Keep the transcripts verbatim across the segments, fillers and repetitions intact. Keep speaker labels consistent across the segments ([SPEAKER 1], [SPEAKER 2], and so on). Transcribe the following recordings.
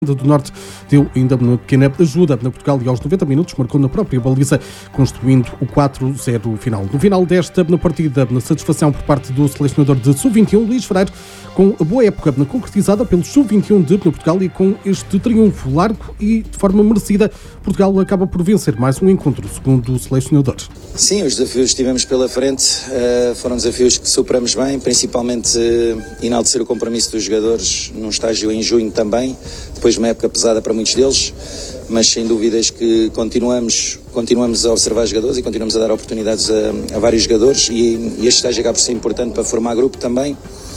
[SPEAKER 1] do Norte deu ainda uma pequena ajuda na Portugal e aos noventa minutos marcou na própria baliza, constituindo o quatro zero final. No final desta na partida, na satisfação por parte do selecionador de sub vinte e um, Luís Freire, com a boa época concretizada pelo sub vinte e um de Portugal, e com este triunfo largo e de forma merecida, Portugal acaba por vencer mais um encontro, segundo o selecionador.
[SPEAKER 2] Sim, os desafios que tivemos pela frente uh, foram desafios que superamos bem, principalmente uh, enaltecer o compromisso dos jogadores num estágio em junho também, depois de uma época pesada para muitos deles, mas sem dúvidas que continuamos, continuamos a observar jogadores e continuamos a dar oportunidades a, a vários jogadores, e, e este estágio acaba por ser importante para formar grupo também.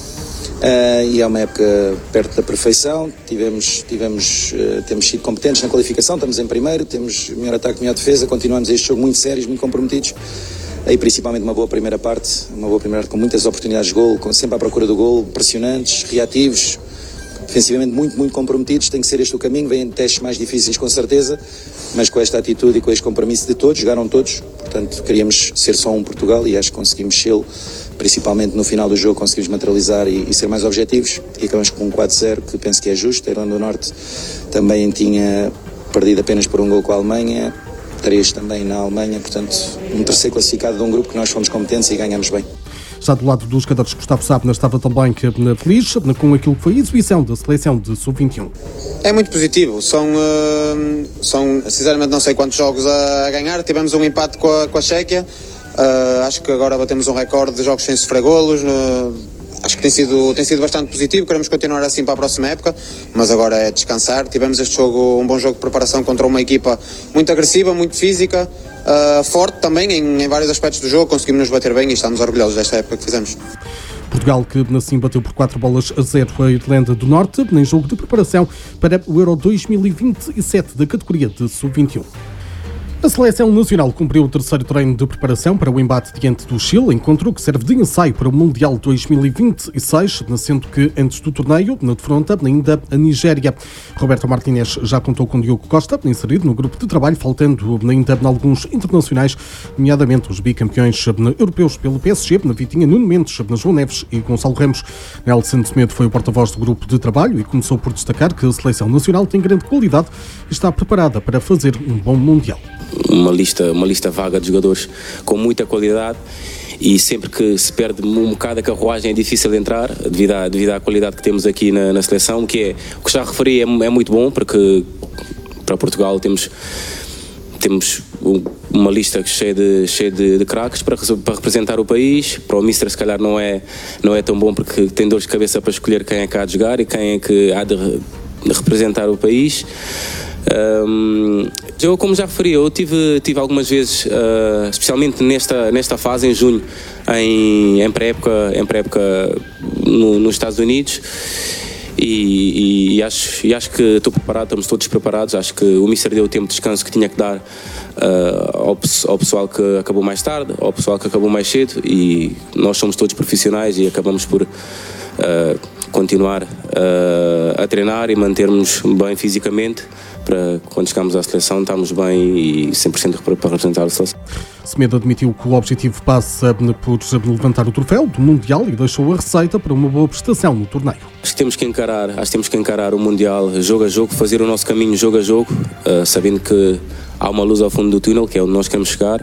[SPEAKER 2] Uh, e é uma época perto da perfeição. Tivemos, tivemos, uh, temos sido competentes na qualificação, estamos em primeiro, temos melhor ataque, melhor defesa, continuamos este jogo muito sérios, muito comprometidos, e principalmente uma boa primeira parte, uma boa primeira parte com muitas oportunidades de golo, com, sempre à procura do golo, pressionantes, reativos, defensivamente muito, muito comprometidos. Tem que ser este o caminho, vêm testes mais difíceis com certeza, mas com esta atitude e com este compromisso de todos, jogaram todos, portanto queríamos ser só um Portugal e acho que conseguimos sê-lo. Principalmente no final do jogo conseguimos materializar e, e ser mais objetivos, e acabamos com um quatro zero que penso que é justo. A Irlanda do Norte também tinha perdido apenas por um gol com a Alemanha, três também na Alemanha, portanto um terceiro classificado de um grupo que nós fomos competentes e ganhamos bem.
[SPEAKER 1] Já do lado dos jogadores, Gustavo Sapna estava também feliz com aquilo que foi a exibição da seleção de sub vinte e um.
[SPEAKER 3] É muito positivo, são, uh, são sinceramente não sei quantos jogos a ganhar, tivemos um empate com a, com a Chequia. Uh, acho que agora batemos um recorde de jogos sem sofrer golos. Uh, acho que tem sido, tem sido bastante positivo. Queremos continuar assim para a próxima época, mas agora é descansar. Tivemos este jogo, um bom jogo de preparação contra uma equipa muito agressiva, muito física, uh, forte também em, em vários aspectos do jogo. Conseguimos nos bater bem e estamos orgulhosos desta época que fizemos.
[SPEAKER 1] Portugal, que assim bateu por quatro bolas a zero a Irlanda do Norte, em jogo de preparação para o Euro dois mil e vinte e sete da categoria de sub vinte e um. A Seleção Nacional cumpriu o terceiro treino de preparação para o embate diante do Chile, encontro que serve de ensaio para o Mundial dois mil e vinte e seis, sendo que antes do torneio, na defronta ainda a Nigéria. Roberto Martínez já contou com Diogo Costa, inserido no grupo de trabalho, faltando ainda alguns internacionais, nomeadamente os bicampeões europeus pelo P S G, na Vitinha, Nuno Mendes, na João Neves e Gonçalo Ramos. Nelson Semedo foi o porta-voz do grupo de trabalho e começou por destacar que a Seleção Nacional tem grande qualidade e está preparada para fazer um bom Mundial.
[SPEAKER 4] Uma lista, uma lista vaga de jogadores com muita qualidade, e sempre que se perde um bocado a carruagem é difícil de entrar devido à, devido à qualidade que temos aqui na, na seleção, que é, o que já referi, é, é muito bom, porque para Portugal temos, temos uma lista cheia de, cheia de, de craques para, para representar o país. Para o Mister se calhar não é, não é tão bom, porque tem dores de cabeça para escolher quem é que há de jogar e quem é que há de, de representar o país. Um, eu, como já referi, eu tive, tive algumas vezes, uh, especialmente nesta, nesta fase, em junho, em, em pré-época, em pré-época no, nos Estados Unidos, e, e, e, acho, e acho que estou preparado, estamos todos preparados. Acho que o Mister deu o tempo de descanso que tinha que dar uh, ao, ao pessoal que acabou mais tarde, ao pessoal que acabou mais cedo, e nós somos todos profissionais e acabamos por uh, continuar uh, a treinar e mantermos bem fisicamente, para quando chegamos à seleção estarmos bem e cem por cento para representar a seleção.
[SPEAKER 1] Semedo admitiu que o objetivo passa por levantar o troféu do Mundial e deixou a receita para uma boa prestação no torneio.
[SPEAKER 4] Acho que temos que encarar, acho que temos que encarar o Mundial jogo a jogo, fazer o nosso caminho jogo a jogo, uh, sabendo que há uma luz ao fundo do túnel, que é onde nós queremos chegar,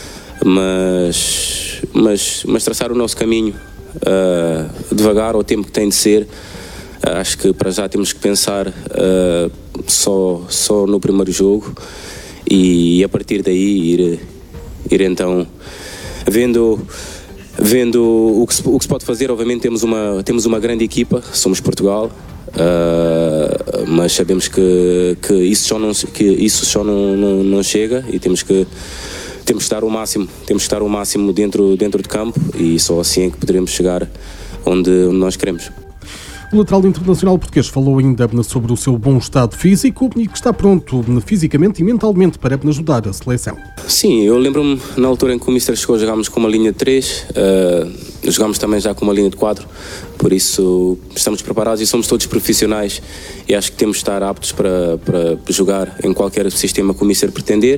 [SPEAKER 4] mas, mas, mas traçar o nosso caminho uh, devagar, ao tempo que tem de ser. Uh, acho que para já temos que pensar uh, só, só no primeiro jogo, e, e a partir daí ir, ir então vendo, vendo o, que se, o que se pode fazer. Obviamente temos uma, temos uma grande equipa, somos Portugal, uh, mas sabemos que, que isso só, não, que isso só não, não, não chega, e temos que, temos que estar o máximo, temos que estar o máximo dentro, dentro de campo, e só assim é que poderemos chegar onde, onde nós queremos.
[SPEAKER 1] O lateral internacional português falou ainda sobre o seu bom estado físico e que está pronto fisicamente e mentalmente para ajudar a seleção.
[SPEAKER 4] Sim, eu lembro-me na altura em que o Mister chegou, jogámos com uma linha de três, uh, jogámos também já com uma linha de quatro, por isso estamos preparados e somos todos profissionais, e acho que temos de estar aptos para, para jogar em qualquer sistema que o Mister pretender.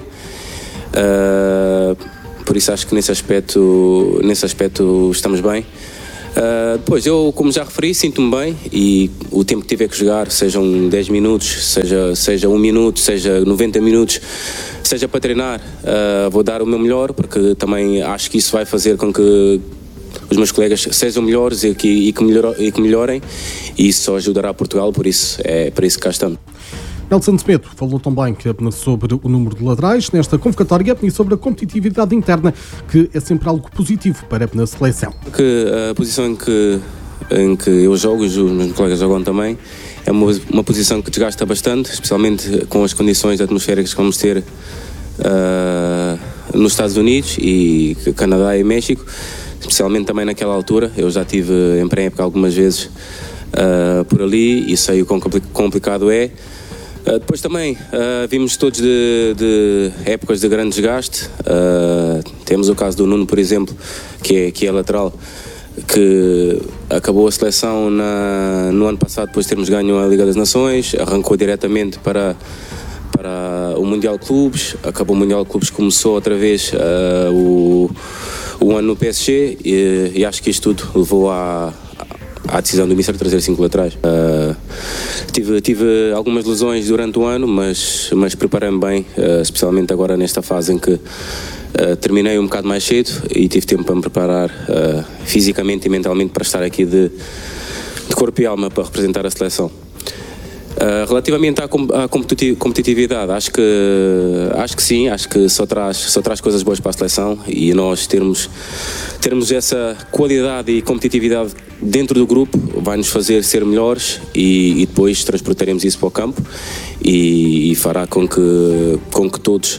[SPEAKER 4] Uh, por isso acho que nesse aspecto, nesse aspecto estamos bem. Uh, depois, eu, como já referi, sinto-me bem e o tempo que tiver que jogar, sejam dez minutos, seja, seja um minuto, seja noventa minutos, seja para treinar, uh, vou dar o meu melhor, porque também acho que isso vai fazer com que os meus colegas sejam melhores e que, e que, melhor, e que melhorem, e isso só ajudará Portugal, por isso é para isso que cá estamos.
[SPEAKER 1] Nelson Semedo falou também sobre o número de laterais nesta convocatória e sobre a competitividade interna, que é sempre algo positivo para a seleção.
[SPEAKER 4] Que a posição em que, em que eu jogo e os meus colegas jogam também é uma, uma posição que desgasta bastante, especialmente com as condições atmosféricas que vamos ter uh, nos Estados Unidos e Canadá e México, especialmente também naquela altura. Eu já estive em pré-época algumas vezes uh, por ali e sei o quão complicado é. Uh, depois também uh, vimos todos de, de épocas de grande desgaste. Uh, temos o caso do Nuno, por exemplo, que é, que é lateral, que acabou a seleção na, no ano passado depois de termos ganho a Liga das Nações, arrancou diretamente para, para o Mundial de Clubes, acabou o Mundial de Clubes, começou outra vez uh, o, o ano no P S G e, e acho que isto tudo levou à à decisão do Mister trazer cinco laterais. Uh, tive, tive algumas lesões durante o ano, mas, mas preparei-me bem, uh, especialmente agora nesta fase em que uh, terminei um bocado mais cedo e tive tempo para me preparar uh, fisicamente e mentalmente para estar aqui de, de corpo e alma para representar a seleção. Uh, relativamente à, com, à competitividade, acho que, acho que sim, acho que só traz, só traz coisas boas para a seleção e nós termos, termos essa qualidade e competitividade dentro do grupo vai nos fazer ser melhores e, e depois transportaremos isso para o campo e, e fará com que, com que todos,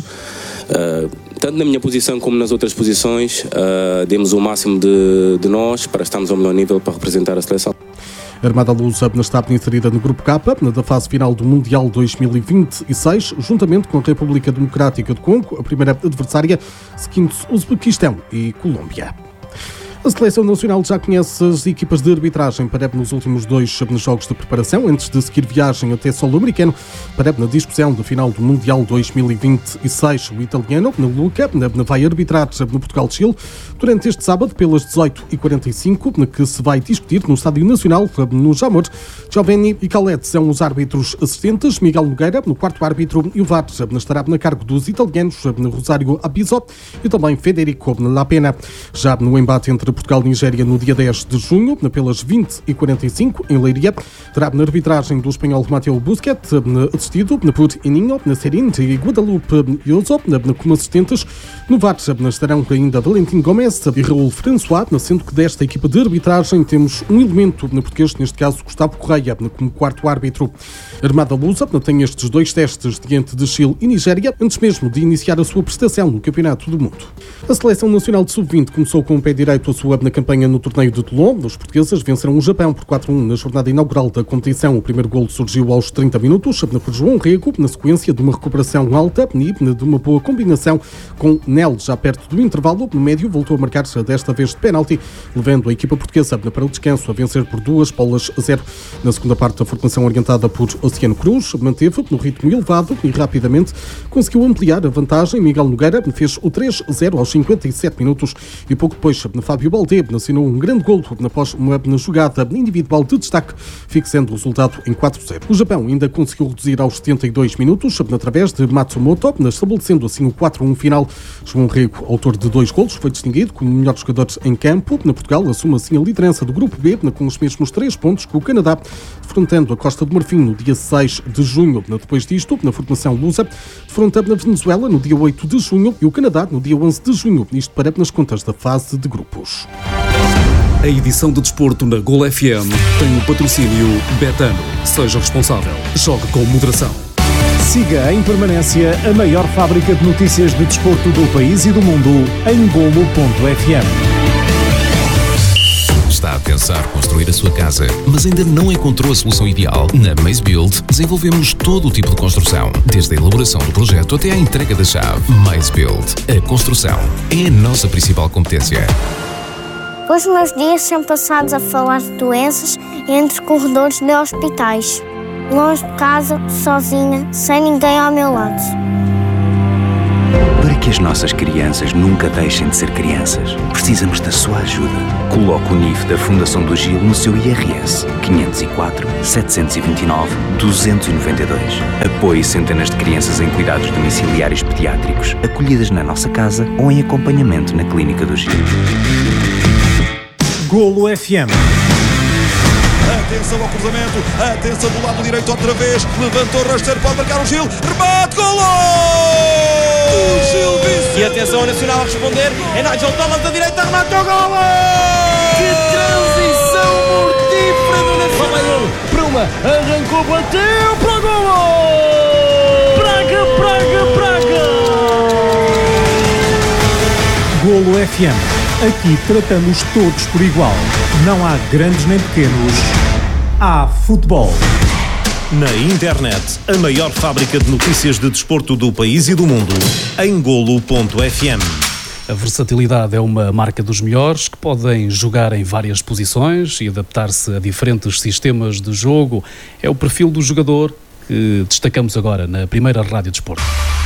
[SPEAKER 4] uh, tanto na minha posição como nas outras posições, uh, demos o máximo de, de nós para estarmos ao melhor nível para representar a seleção.
[SPEAKER 1] A Armada Lusa está inserida no Grupo K, da fase final do Mundial dois mil e vinte e seis, juntamente com a República Democrática do Congo, a primeira adversária, seguindo-se Uzbequistão e Colômbia. A Seleção Nacional já conhece as equipas de arbitragem para nos últimos dois jogos de preparação, antes de seguir viagem até solo americano para na discussão da final do Mundial dois mil e vinte e seis. O italiano, na Luca, vai arbitrar no Portugal-Chile durante este sábado, pelas dezoito e quarenta e cinco, que se vai discutir no Estádio Nacional, no Jamor. Giovanni e Calete são os árbitros assistentes, Miguel Nogueira, no quarto árbitro, e o V A R estará na cargo dos italianos, Rosário Abiso e também Federico Lapena. Já no embate entre Portugal e Nigéria no dia dez de junho, pelas vinte e quarenta e cinco, em Leiria, terá na arbitragem do espanhol Mateo Busquets, assistido por Ininho, Serin e Guadalupe Ioso, como assistentes. No V A R estarão ainda Valentim Gomes e Raul François, sendo que desta equipa de arbitragem temos um elemento português, neste caso Gustavo Correia, como quarto árbitro. A Armada Lusa tem estes dois testes diante de Chile e Nigéria, antes mesmo de iniciar a sua prestação no Campeonato do Mundo. A Seleção Nacional de sub vinte começou com o pé direito a sua na campanha no torneio de Toulon. Os portugueses venceram o Japão por quatro a um na jornada inaugural da competição. O primeiro golo surgiu aos trinta minutos por João Rego, na sequência de uma recuperação alta e de uma boa combinação com Nel, já perto do intervalo. No médio voltou a marcar desta vez de penalti, levando a equipa portuguesa para o descanso a vencer por duas bolas a zero. Na segunda parte, a formação orientada por Oceano Cruz manteve no ritmo elevado e rapidamente conseguiu ampliar a vantagem. Miguel Nogueira fez o três a zero aos cinquenta e sete minutos e pouco depois Fábio Baldé assinou um grande golo após uma jogada individual de destaque, fixando o resultado em quatro a zero. O Japão ainda conseguiu reduzir aos setenta e dois minutos através de Matsumoto, estabelecendo assim o quatro a um final. João Rego, autor de dois golos, foi distinguido como melhor jogador em campo. Na Portugal assume assim a liderança do Grupo B, com os mesmos três pontos que o Canadá, defrontando a Costa do Marfim no dia seis de junho. Depois disto, na formação lusa, defrontando a Venezuela no dia oito de junho e o Canadá no dia onze de junho, isto para nas contas da fase de grupos.
[SPEAKER 5] A edição de desporto na Gol F M tem o patrocínio Betano. Seja responsável. Jogue com moderação.
[SPEAKER 6] Siga em permanência a maior fábrica de notícias de desporto do país e do mundo em golo ponto f m.
[SPEAKER 7] Está a pensar construir a sua casa, mas ainda não encontrou a solução ideal? Na Maze Build desenvolvemos todo o tipo de construção, desde a elaboração do projeto até à entrega da chave. Maze Build. A construção é a nossa principal competência.
[SPEAKER 8] Os meus dias são passados a falar de doenças entre corredores de hospitais. Longe de casa, sozinha, sem ninguém ao meu lado.
[SPEAKER 9] Para que as nossas crianças nunca deixem de ser crianças, precisamos da sua ajuda. Coloque o N I F da Fundação do Gil no seu I R S quinhentos e quatro, setecentos e vinte e nove, duzentos e noventa e dois. Apoie centenas de crianças em cuidados domiciliários pediátricos, acolhidas na nossa casa ou em acompanhamento na Clínica do Gil.
[SPEAKER 6] Golo F M.
[SPEAKER 10] Atenção ao cruzamento, atenção do lado direito outra vez, levantou o rasteiro, pode marcar o Gil, remate, golo! O Gil Vicente!
[SPEAKER 11] E atenção ao Nacional a responder, é Nigel Dolan da direita, rematou, golo! Que transição mortífera do Nacional! Bruma, arrancou, bateu para o golo! Praga, Praga, Praga!
[SPEAKER 6] Golo F M. Aqui tratamos todos por igual. Não há grandes nem pequenos. Há futebol.
[SPEAKER 12] Na internet, a maior fábrica de notícias de desporto do país e do mundo, em golo ponto f m.
[SPEAKER 5] A versatilidade é uma marca dos melhores, que podem jogar em várias posições e adaptar-se a diferentes sistemas de jogo. É o perfil do jogador que destacamos agora na primeira Rádio Desporto.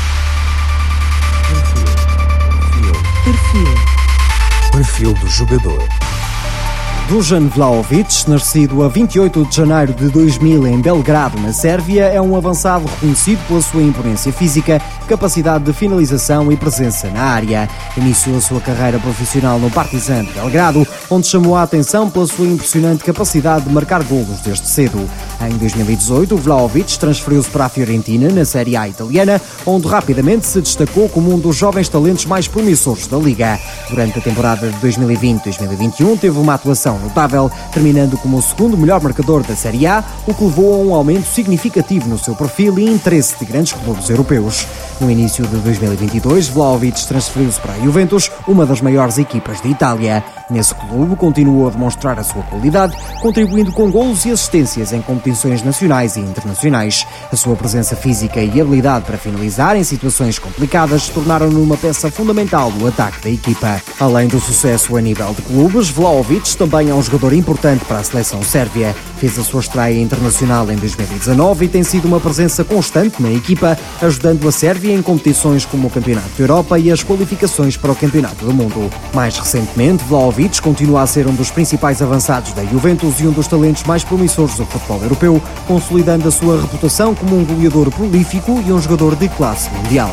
[SPEAKER 6] Perfil. Perfil. Perfil do jogador.
[SPEAKER 13] Dusan Vlahovic, nascido a vinte e oito de janeiro de dois mil em Belgrado, na Sérvia, é um avançado reconhecido pela sua imponência física, capacidade de finalização e presença na área. Iniciou a sua carreira profissional no Partizan de Belgrado, onde chamou a atenção pela sua impressionante capacidade de marcar golos desde cedo. Em dois mil e dezoito, Vlahovic transferiu-se para a Fiorentina, na Série A italiana, onde rapidamente se destacou como um dos jovens talentos mais promissores da Liga. Durante a temporada de dois mil e vinte a dois mil e vinte e um, teve uma atuação notável, terminando como o segundo melhor marcador da Série A, o que levou a um aumento significativo no seu perfil e interesse de grandes clubes europeus. No início de dois mil e vinte e dois, Vlahovic transferiu-se para a Juventus, uma das maiores equipas de Itália. Nesse clube, continuou a demonstrar a sua qualidade, contribuindo com golos e assistências em competições nacionais e internacionais. A sua presença física e habilidade para finalizar em situações complicadas tornaram-no uma peça fundamental no ataque da equipa. Além do sucesso a nível de clubes, Vlahovic também é um jogador importante para a seleção sérvia. Fez a sua estreia internacional em dois mil e dezanove e tem sido uma presença constante na equipa, ajudando a Sérvia em competições como o Campeonato da Europa e as qualificações para o Campeonato do Mundo. Mais recentemente, Vlahovic continua a ser um dos principais avançados da Juventus e um dos talentos mais promissores do futebol europeu, consolidando a sua reputação como um goleador prolífico e um jogador de classe mundial.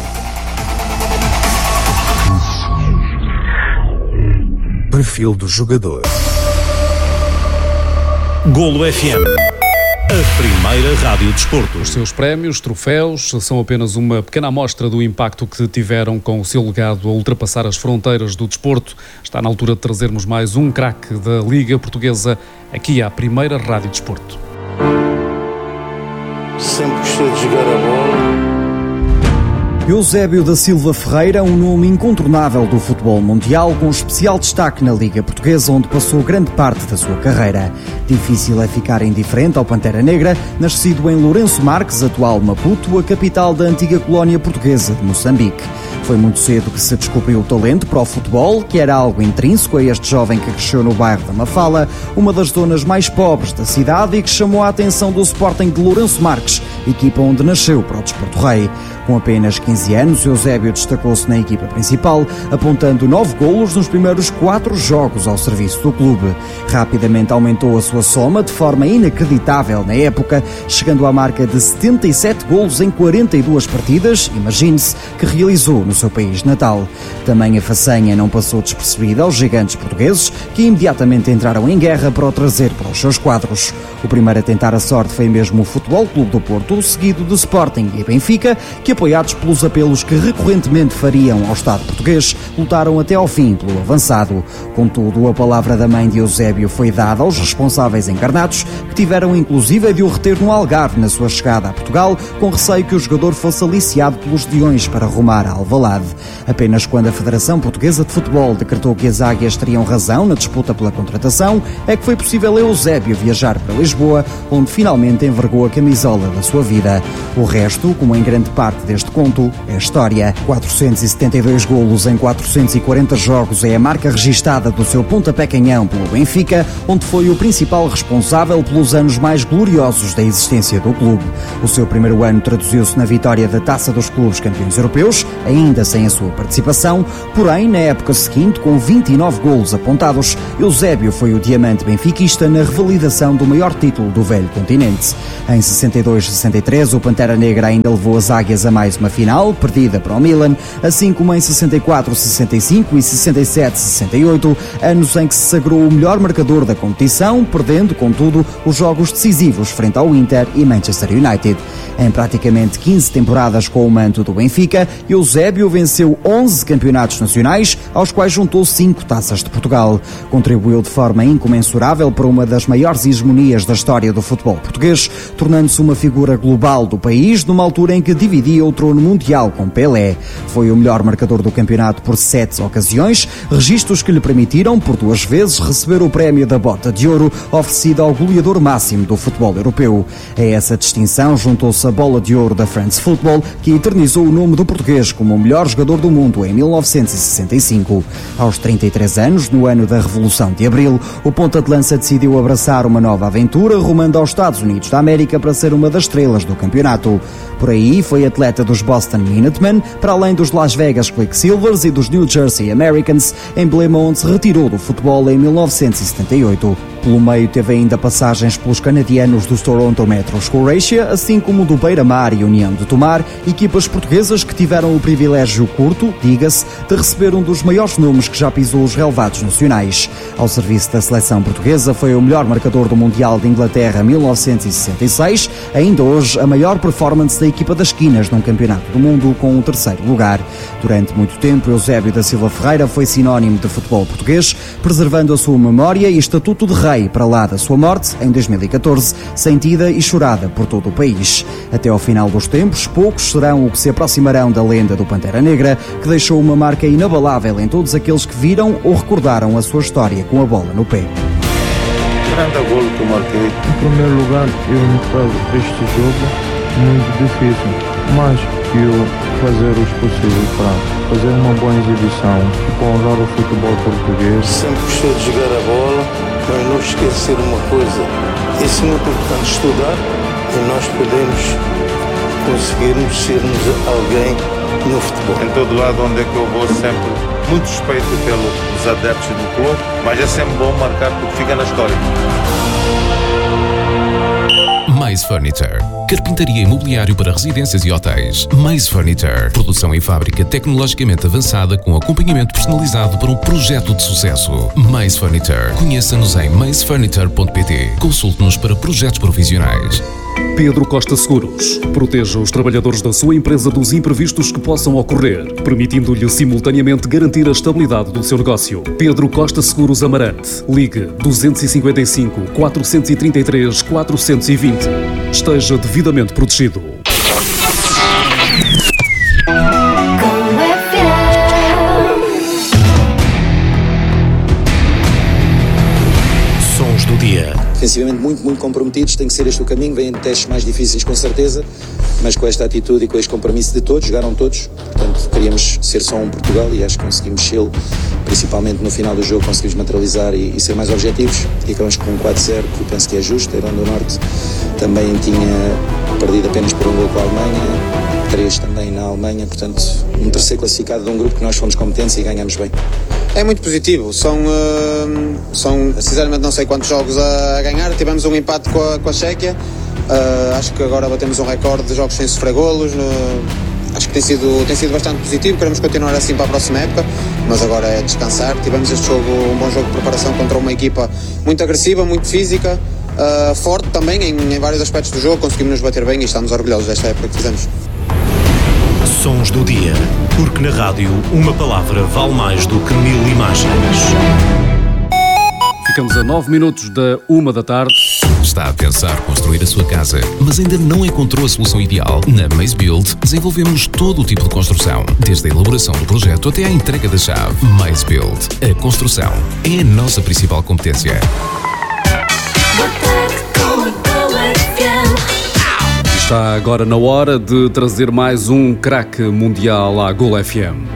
[SPEAKER 6] Perfil do jogador.
[SPEAKER 12] Golo F M, a primeira rádio desporto.
[SPEAKER 5] Os seus prémios, troféus, são apenas uma pequena amostra do impacto que tiveram com o seu legado a ultrapassar as fronteiras do desporto. Está na altura de trazermos mais um craque da Liga Portuguesa aqui à primeira rádio desporto.
[SPEAKER 14] Sempre gostei de jogar a bola.
[SPEAKER 13] Eusébio da Silva Ferreira, um nome incontornável do futebol mundial, com especial destaque na Liga Portuguesa, onde passou grande parte da sua carreira. Difícil é ficar indiferente ao Pantera Negra, nascido em Lourenço Marques, atual Maputo, a capital da antiga colónia portuguesa de Moçambique. Foi muito cedo que se descobriu o talento para o futebol, que era algo intrínseco a este jovem que cresceu no bairro da Mafala, uma das zonas mais pobres da cidade, e que chamou a atenção do Sporting de Lourenço Marques, equipa onde nasceu para o Desporto Rei. Com apenas quinze anos, Eusébio destacou-se na equipa principal, apontando nove golos nos primeiros quatro jogos ao serviço do clube. Rapidamente aumentou a sua soma de forma inacreditável na época, chegando à marca de setenta e sete golos em quarenta e duas partidas, imagine-se, que realizou no seu país natal. Também a façanha não passou despercebida aos gigantes portugueses, que imediatamente entraram em guerra para o trazer para os seus quadros. O primeiro a tentar a sorte foi mesmo o Futebol Clube do Porto, seguido de Sporting e Benfica, que, apoiados pelos apelos que recorrentemente fariam ao Estado português, lutaram até ao fim pelo avançado. Contudo, a palavra da mãe de Eusébio foi dada aos responsáveis encarnados, que tiveram inclusive de o reter no Algarve na sua chegada a Portugal, com receio que o jogador fosse aliciado pelos leões para rumar a Alvalade. Apenas quando a Federação Portuguesa de Futebol decretou que as águias teriam razão na disputa pela contratação, é que foi possível a Eusébio viajar para Lisboa, onde finalmente envergou a camisola da sua vida. O resto, como em grande parte deste conto, é história. quatrocentos e setenta e dois golos em quatrocentos e quarenta jogos é a marca registada do seu pontapé canhão pelo Benfica, onde foi o principal principal responsável pelos anos mais gloriosos da existência do clube. O seu primeiro ano traduziu-se na vitória da Taça dos Clubes Campeões Europeus, ainda sem a sua participação, porém, na época seguinte, com vinte e nove golos apontados, Eusébio foi o diamante benfiquista na revalidação do maior título do velho continente. Em sessenta e dois sessenta e três, o Pantera Negra ainda levou as águias a mais uma final, perdida para o Milan, assim como em sessenta e quatro sessenta e cinco e sessenta e sete sessenta e oito, anos em que se sagrou o melhor marcador da competição, perdendo, contudo, os jogos decisivos frente ao Inter e Manchester United. Em praticamente quinze temporadas com o manto do Benfica, Eusébio venceu onze campeonatos nacionais, aos quais juntou cinco taças de Portugal. Contribuiu de forma incomensurável para uma das maiores hegemonias da história do futebol português, tornando-se uma figura global do país numa altura em que dividia o trono mundial com Pelé. Foi o melhor marcador do campeonato por sete ocasiões, registros que lhe permitiram, por duas vezes, receber o prémio da Bota de Ouro, oferecido ao goleador máximo do futebol europeu. A essa distinção juntou-se a Bola de Ouro da France Football, que eternizou o nome do português como o melhor jogador do mundo em mil novecentos e sessenta e cinco. Aos trinta e três anos, no ano da Revolução de Abril, o ponta de lança decidiu abraçar uma nova aventura, rumando aos Estados Unidos da América para ser uma das estrelas do campeonato. Por aí, foi atleta dos Boston Minutemen, para além dos Las Vegas Quicksilvers e dos New Jersey Americans, emblema onde se retirou do futebol em mil novecentos e setenta e oito. Pelo meio, teve ainda passagens pelos canadianos dos Toronto Metros Croatia, assim como do Beira-Mar e União de Tomar, equipas portuguesas que tiveram o privilégio curto, diga-se, de receber um dos maiores nomes que já pisou os relevados nacionais. Ao serviço da seleção portuguesa, foi o melhor marcador do Mundial de Inglaterra mil novecentos e sessenta e seis, ainda hoje a maior performance da equipa das esquinas num campeonato do mundo, com o terceiro lugar. Durante muito tempo, Eusébio da Silva Ferreira foi sinónimo de futebol português, preservando a sua memória e estatuto de rei para lá da sua morte, em dois mil e catorze, sentida e chorada por todo o país. Até ao final dos tempos, poucos serão o que se aproximarão da lenda do Pantera Negra, que deixou uma marca inabalável em todos aqueles que viram ou recordaram a sua história com a bola no pé.
[SPEAKER 14] Grande golo que eu marquei. Em primeiro lugar, eu me falo este jogo muito difícil, mas eu fazer os possíveis para fazer uma boa exibição, para honrar o futebol português. Sempre gostou de jogar a bola, mas não esquecer uma coisa, isso é muito importante, estudar, e nós podemos conseguirmos sermos alguém no futebol.
[SPEAKER 15] Em todo lado onde é que eu vou, sempre muito respeito pelos adeptos do clube, mas é sempre bom marcar porque fica na história.
[SPEAKER 7] Mais Furniture. Carpintaria e mobiliário para residências e hotéis. Mais Furniture. Produção em fábrica tecnologicamente avançada com acompanhamento personalizado para um projeto de sucesso. Mais Furniture. Conheça-nos em mais furniture ponto pt. Consulte-nos para projetos profissionais.
[SPEAKER 5] Pedro Costa Seguros. Proteja os trabalhadores da sua empresa dos imprevistos que possam ocorrer, permitindo-lhe simultaneamente garantir a estabilidade do seu negócio. Pedro Costa Seguros Amarante. Ligue dois cinco cinco, quatro três três, quatro dois zero. Esteja devidamente protegido.
[SPEAKER 12] Sons do dia.
[SPEAKER 2] Defensivamente muito, muito comprometidos, tem que ser este o caminho, vêm testes mais difíceis com certeza, mas com esta atitude e com este compromisso de todos, jogaram todos, portanto queríamos ser só um Portugal e acho que conseguimos sê-lo, principalmente no final do jogo conseguimos materializar e, e ser mais objetivos, e acabamos com um quatro zero, que eu penso que é justo. A Irlanda do Norte também tinha perdido apenas por um gol com a Alemanha, três também na Alemanha, portanto um terceiro classificado de um grupo que nós fomos competentes e ganhamos bem.
[SPEAKER 3] É muito positivo, são, uh, são sinceramente não sei quantos jogos a ganhar, tivemos um empate com a, com a Chequia, uh, acho que agora batemos um recorde de jogos sem sofrer golos, uh, acho que tem sido, tem sido bastante positivo, queremos continuar assim para a próxima época, mas agora é descansar. Tivemos este jogo, um bom jogo de preparação contra uma equipa muito agressiva, muito física, uh, forte também em, em vários aspectos do jogo, conseguimos nos bater bem e estamos orgulhosos desta época que fizemos.
[SPEAKER 12] Sons do dia, porque na rádio uma palavra vale mais do que mil imagens.
[SPEAKER 5] Ficamos a nove minutos da uma da tarde.
[SPEAKER 7] Está a pensar construir a sua casa, mas ainda não encontrou a solução ideal? Na Maze Build desenvolvemos todo o tipo de construção, desde a elaboração do projeto até à entrega da chave. Maze Build. A construção é a nossa principal competência.
[SPEAKER 5] Está agora na hora de trazer mais um craque mundial à Gol F M.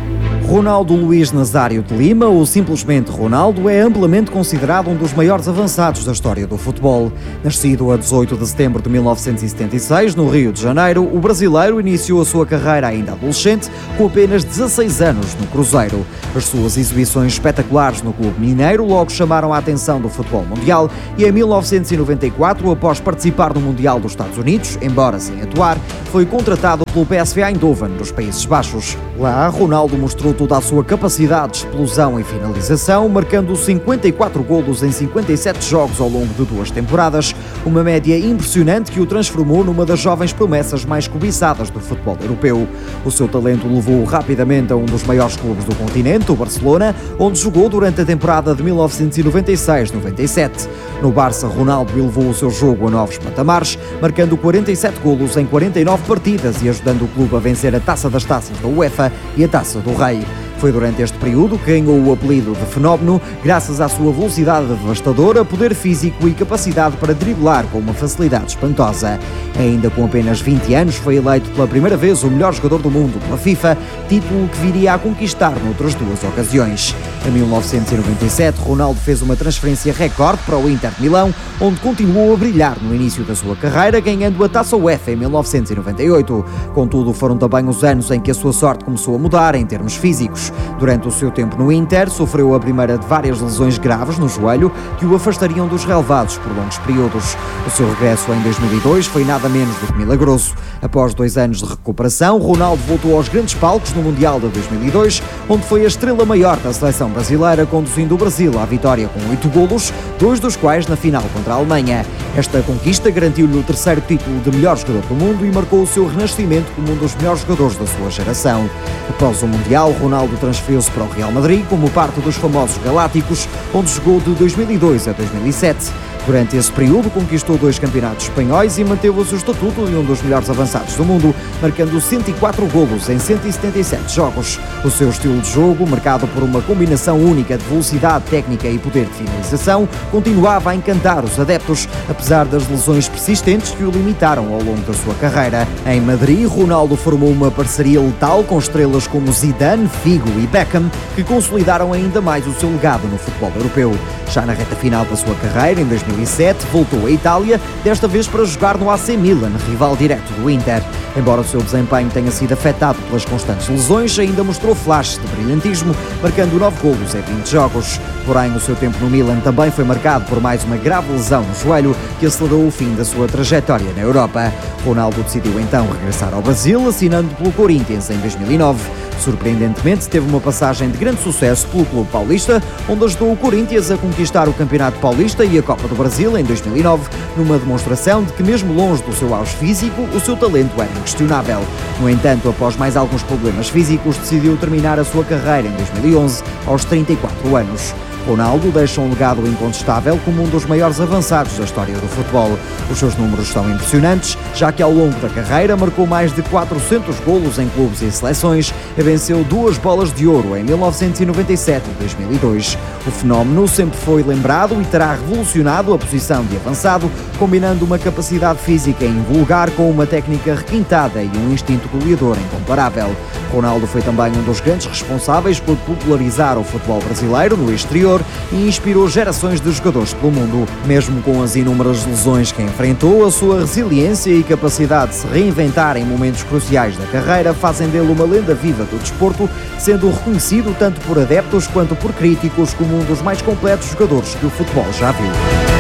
[SPEAKER 13] Ronaldo Luís Nazário de Lima, ou simplesmente Ronaldo, é amplamente considerado um dos maiores avançados da história do futebol. Nascido a dezoito de setembro de mil novecentos e setenta e seis, no Rio de Janeiro, o brasileiro iniciou a sua carreira ainda adolescente, com apenas dezasseis anos no Cruzeiro. As suas exibições espetaculares no clube mineiro logo chamaram a atenção do futebol mundial e em mil novecentos e noventa e quatro, após participar no Mundial dos Estados Unidos, embora sem atuar, foi contratado pelo P S V Eindhoven, nos Países Baixos. Lá, Ronaldo mostrou toda a sua capacidade de explosão e finalização, marcando cinquenta e quatro golos em cinquenta e sete jogos ao longo de duas temporadas, uma média impressionante que o transformou numa das jovens promessas mais cobiçadas do futebol europeu. O seu talento levou-o rapidamente a um dos maiores clubes do continente, o Barcelona, onde jogou durante a temporada de mil novecentos e noventa e seis noventa e sete. No Barça, Ronaldo elevou o seu jogo a novos patamares, marcando quarenta e sete golos em quarenta e nove partidas e ajudando o clube a vencer a Taça das Taças da UEFA e a Taça do Rei. Foi durante este período que ganhou o apelido de Fenómeno, graças à sua velocidade devastadora, poder físico e capacidade para driblar com uma facilidade espantosa. Ainda com apenas vinte anos, foi eleito pela primeira vez o melhor jogador do mundo pela FIFA, título que viria a conquistar noutras duas ocasiões. Em mil novecentos e noventa e sete, Ronaldo fez uma transferência recorde para o Inter de Milão, onde continuou a brilhar no início da sua carreira, ganhando a Taça UEFA em mil novecentos e noventa e oito. Contudo, foram também os anos em que a sua sorte começou a mudar em termos físicos. Durante o seu tempo no Inter, sofreu a primeira de várias lesões graves no joelho que o afastariam dos relevados por longos períodos. O seu regresso em dois mil e dois foi nada menos do que milagroso. Após dois anos de recuperação, Ronaldo voltou aos grandes palcos no Mundial de dois mil e dois, onde foi a estrela maior da seleção brasileira, conduzindo o Brasil à vitória com oito golos, dois dos quais na final contra a Alemanha. Esta conquista garantiu-lhe o terceiro título de melhor jogador do mundo e marcou o seu renascimento como um dos melhores jogadores da sua geração. Após o Mundial, Ronaldo transferiu-se para o Real Madrid como parte dos famosos Galácticos, onde jogou de dois mil e dois a dois mil e sete. Durante esse período, conquistou dois campeonatos espanhóis e manteve o seu estatuto de um dos melhores avançados do mundo, marcando cento e quatro golos em cento e setenta e sete jogos. O seu estilo de jogo, marcado por uma combinação única de velocidade, técnica e poder de finalização, continuava a encantar os adeptos, apesar das lesões persistentes que o limitaram ao longo da sua carreira. Em Madrid, Ronaldo formou uma parceria letal com estrelas como Zidane, Figo e Beckham, que consolidaram ainda mais o seu legado no futebol europeu. Já na reta final da sua carreira, em dois mil e sete, voltou à Itália, desta vez para jogar no A C Milan, rival direto do Inter. Embora o seu desempenho tenha sido afetado pelas constantes lesões, ainda mostrou flashes de brilhantismo, marcando nove golos em vinte jogos. Porém, o seu tempo no Milan também foi marcado por mais uma grave lesão no joelho, que acelerou o fim da sua trajetória na Europa. Ronaldo decidiu então regressar ao Brasil, assinando pelo Corinthians em dois mil e nove. Surpreendentemente, teve uma passagem de grande sucesso pelo clube paulista, onde ajudou o Corinthians a conquistar o Campeonato Paulista e a Copa do Brasil em dois mil e nove, numa demonstração de que, mesmo longe do seu auge físico, o seu talento era inquestionável. No entanto, após mais alguns problemas físicos, decidiu terminar a sua carreira em dois mil e onze, aos trinta e quatro anos. Ronaldo deixa um legado incontestável como um dos maiores avançados da história do futebol. Os seus números são impressionantes, já que ao longo da carreira marcou mais de quatrocentos golos em clubes e seleções e venceu duas bolas de ouro em mil novecentos e noventa e sete e dois mil e dois. O fenómeno sempre foi lembrado e terá revolucionado a posição de avançado, combinando uma capacidade física invulgar com uma técnica requintada e um instinto goleador incomparável. Ronaldo foi também um dos grandes responsáveis por popularizar o futebol brasileiro no exterior e inspirou gerações de jogadores pelo mundo. Mesmo com as inúmeras lesões que enfrentou, a sua resiliência e capacidade de se reinventar em momentos cruciais da carreira fazem dele uma lenda viva do desporto, sendo reconhecido tanto por adeptos quanto por críticos como um dos mais completos jogadores que o futebol já viu.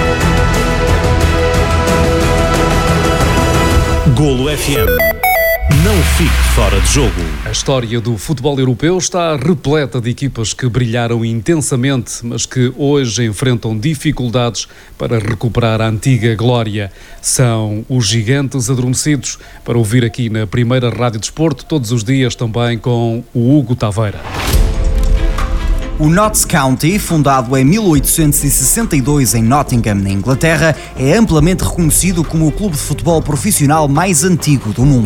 [SPEAKER 12] Golo F M. Não fique fora de jogo.
[SPEAKER 5] A história do futebol europeu está repleta de equipas que brilharam intensamente, mas que hoje enfrentam dificuldades para recuperar a antiga glória. São os gigantes adormecidos. Para ouvir aqui na primeira Rádio Desporto, todos os dias também com o Hugo Taveira.
[SPEAKER 13] O Notts County, fundado em mil oitocentos e sessenta e dois em Nottingham, na Inglaterra, é amplamente reconhecido como o clube de futebol profissional mais antigo do mundo.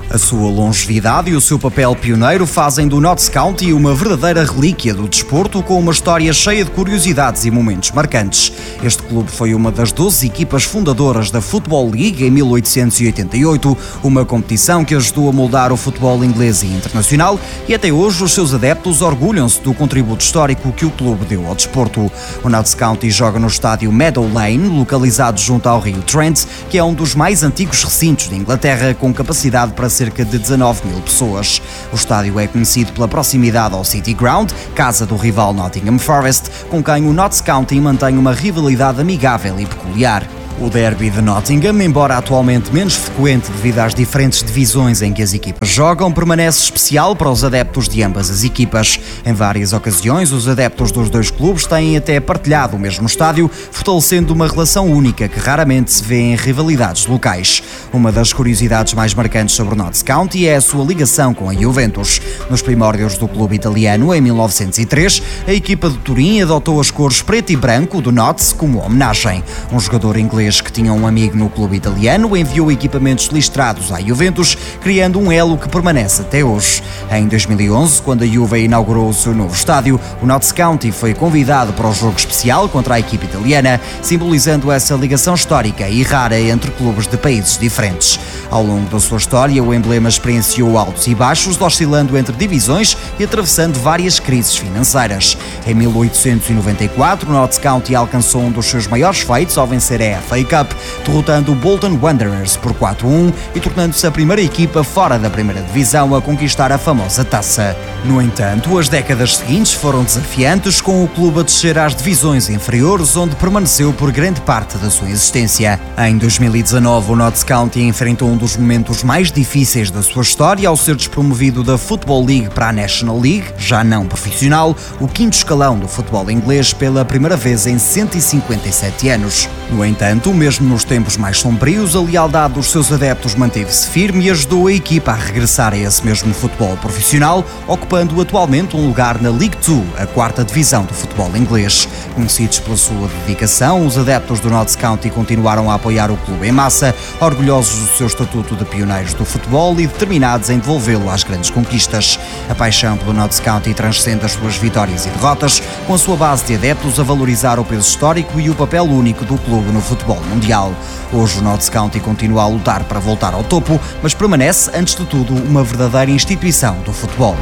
[SPEAKER 13] A sua longevidade e o seu papel pioneiro fazem do Notts County uma verdadeira relíquia do desporto, com uma história cheia de curiosidades e momentos marcantes. Este clube foi uma das doze equipas fundadoras da Football League em mil oitocentos e oitenta e oito, uma competição que ajudou a moldar o futebol inglês e internacional, e até hoje os seus adeptos orgulham-se do contributo histórico que o clube deu ao desporto. O Notts County joga no estádio Meadow Lane, localizado junto ao rio Trent, que é um dos mais antigos recintos de Inglaterra, com capacidade para cerca de dezanove mil pessoas. O estádio é conhecido pela proximidade ao City Ground, casa do rival Nottingham Forest, com quem o Notts County mantém uma rivalidade amigável e peculiar. O derby de Nottingham, embora atualmente menos frequente devido às diferentes divisões em que as equipas jogam, permanece especial para os adeptos de ambas as equipas. Em várias ocasiões, os adeptos dos dois clubes têm até partilhado o mesmo estádio, fortalecendo uma relação única que raramente se vê em rivalidades locais. Uma das curiosidades mais marcantes sobre o Notts County é a sua ligação com a Juventus. Nos primórdios do clube italiano, em mil novecentos e três, a equipa de Turim adotou as cores preto e branco do Notts como homenagem. Um jogador inglês que tinha um amigo no clube italiano enviou equipamentos listrados à Juventus, criando um elo que permanece até hoje. Em dois mil e onze, quando a Juve inaugurou o seu novo estádio, o Notts County foi convidado para o jogo especial contra a equipe italiana, simbolizando essa ligação histórica e rara entre clubes de países diferentes. Ao longo da sua história, o emblema experienciou altos e baixos, oscilando entre divisões e atravessando várias crises financeiras. Em mil oitocentos e noventa e quatro, o Notts County alcançou um dos seus maiores feitos ao vencer a F A Cup, derrotando o Bolton Wanderers por quatro a um e tornando-se a primeira equipa fora da primeira divisão a conquistar a famosa taça. No entanto, as décadas seguintes foram desafiantes, com o clube a descer às divisões inferiores, onde permaneceu por grande parte da sua existência. Em dois mil e dezanove, o Notts County enfrentou um dos momentos mais difíceis da sua história ao ser despromovido da Football League para a National League, já não profissional, o quinto escalão do futebol inglês pela primeira vez em cento e cinquenta e sete anos. No entanto, mesmo nos tempos mais sombrios, a lealdade dos seus adeptos manteve-se firme e ajudou a equipa a regressar a esse mesmo futebol profissional, ocupando atualmente um lugar na League dois, a quarta divisão do futebol inglês. Conhecidos pela sua dedicação, os adeptos do Notts County continuaram a apoiar o clube em massa, orgulhosos do seu estatuto de pioneiros do futebol e determinados em devolvê-lo às grandes conquistas. A paixão pelo Notts County transcende as suas vitórias e derrotas, com a sua base de adeptos a valorizar o peso histórico e o papel único do clube no futebol mundial. Hoje o Notts County continua a lutar para voltar ao topo, mas permanece, antes de tudo, uma verdadeira instituição do futebol.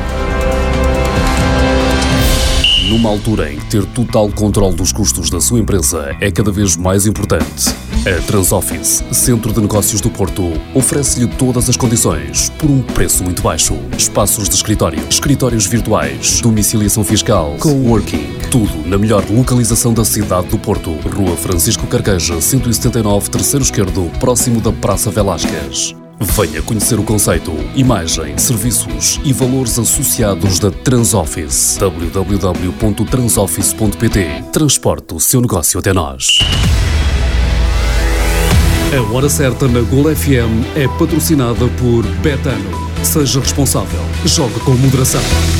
[SPEAKER 16] Numa altura em que ter total controle dos custos da sua empresa é cada vez mais importante, a Transoffice, Centro de Negócios do Porto, oferece-lhe todas as condições por um preço muito baixo. Espaços de escritório, escritórios virtuais, domiciliação fiscal, coworking, tudo na melhor localização da cidade do Porto. Rua Francisco Carqueja, cento e setenta e nove, terceiro esquerdo, próximo da Praça Velásquez. Venha conhecer o conceito, imagem, serviços e valores associados da Transoffice. w w w ponto transoffice ponto p t. Transporte o seu negócio até nós.
[SPEAKER 5] A Hora Certa na Gol F M é patrocinada por Betano. Seja responsável. Jogue com moderação.